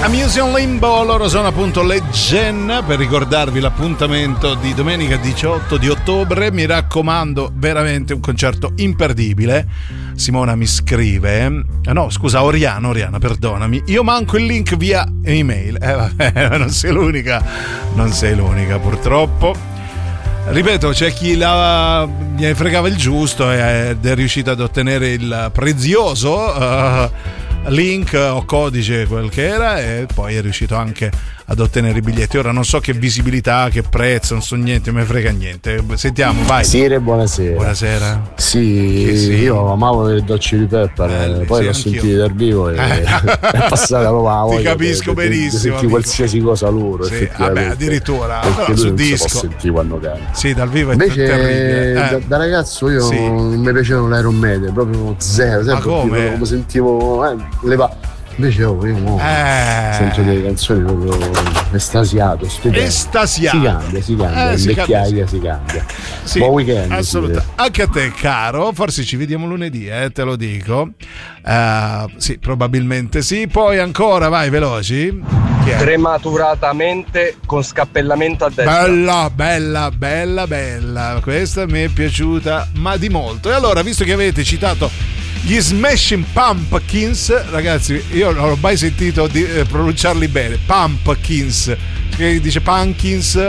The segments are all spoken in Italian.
Amusing Limbo, loro sono appunto le Gen, per ricordarvi l'appuntamento di domenica 18 di ottobre. Mi raccomando, veramente un concerto imperdibile. Simona mi scrive, no scusa, Oriana, perdonami, io manco il link via email. Vabbè, non sei l'unica purtroppo. Ripeto, c'è chi gli fregava il giusto ed è riuscito ad ottenere il prezioso link o codice, quel che era, e poi è riuscito anche ad ottenere i biglietti. Ora non so che visibilità, che prezzo, non so niente, me frega niente. Sentiamo, vai. Sire, buonasera. Buonasera. Sì, io amavo le Dolce di Pepper, poi l'ho sentito dal vivo e è passata proprio. Ti capisco benissimo. Senti qualsiasi cosa loro. Sì, vabbè, addirittura perché su lui disco. Non si può sentire quando canta. Sì, dal vivo è invece terribile. Da ragazzo io non mi piacevano le Iron Maiden, proprio zero. Ma come? Come sentivo invece io sento delle canzoni proprio estasiato, stupendo. Estasiato. Si cambia, in vecchiaia si cambia. Sì, buon weekend. Assolutamente. Anche a te, caro, forse ci vediamo lunedì, te lo dico. Sì, probabilmente sì. Poi ancora, vai, veloci. Prematuratamente con scappellamento a destra. Bella. Questa mi è piaciuta, ma di molto. E allora, visto che avete citato gli Smashing Pumpkins, ragazzi, io non ho mai sentito pronunciarli bene. Pumpkins, che dice Pumpkins.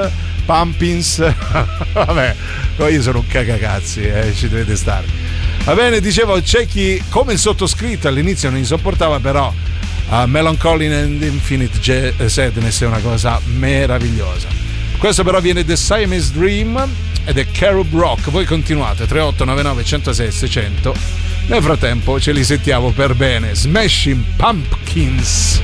Vabbè, io sono un cagacazzi, ci dovete stare. Va bene, dicevo, c'è chi, come il sottoscritto, all'inizio non gli sopportava, però Melancholy and Infinite Sadness è una cosa meravigliosa. Questo però viene The Siamese Dream ed è Cherub Rock. Voi continuate, 3899 106 600. Nel frattempo ce li sentiamo per bene. Smashing Pumpkins.